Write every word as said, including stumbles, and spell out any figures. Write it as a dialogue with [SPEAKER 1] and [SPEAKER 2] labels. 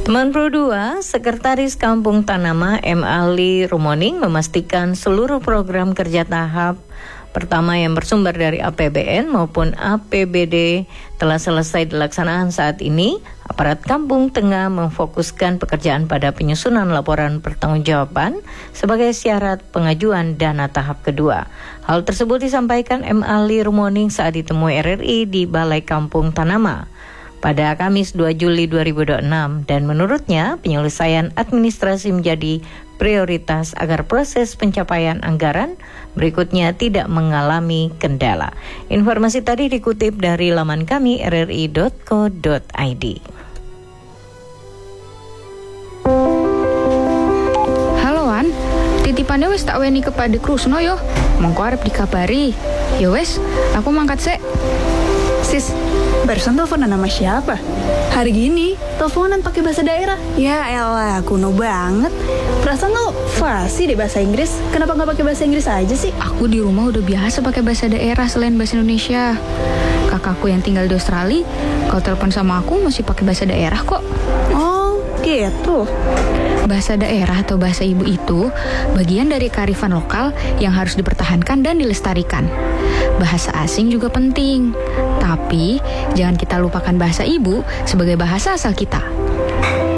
[SPEAKER 1] Teman Pro dua, Sekretaris Kampung Tanama M. Ali Rumoning memastikan seluruh program kerja tahap pertama yang bersumber dari A P B N maupun A P B D telah selesai dilaksanakan saat ini. Aparat Kampung Tengah memfokuskan pekerjaan pada penyusunan laporan pertanggungjawaban sebagai syarat pengajuan dana tahap kedua. Hal tersebut disampaikan M. Ali Rumoning saat ditemui R R I di Balai Kampung Tanama pada Kamis dua Juli dua ribu dua puluh enam, dan menurutnya penyelesaian administrasi menjadi prioritas agar proses pencapaian anggaran berikutnya tidak mengalami kendala. Informasi tadi dikutip dari laman kami r r i dot co dot i d.
[SPEAKER 2] Halo Wan, titipannya wis tak weni kepada Krusno yo. Mongko arep dikabari. Ya wes, aku mangkat sek.
[SPEAKER 3] Sis, barusan teleponan sama siapa? Hari gini, teleponan pakai bahasa daerah. Ya elah, kuno banget. Perasaan lo fasih deh bahasa Inggris. Kenapa nggak pakai bahasa Inggris aja sih?
[SPEAKER 2] Aku di rumah udah biasa pakai bahasa daerah selain bahasa Indonesia. Kakakku yang tinggal di Australia, kalau telepon sama aku masih pakai bahasa daerah kok.
[SPEAKER 3] Oh, gitu.
[SPEAKER 2] Bahasa daerah atau bahasa ibu itu bagian dari kearifan lokal yang harus dipertahankan dan dilestarikan. Bahasa asing juga penting, tapi jangan kita lupakan bahasa ibu sebagai bahasa asal kita.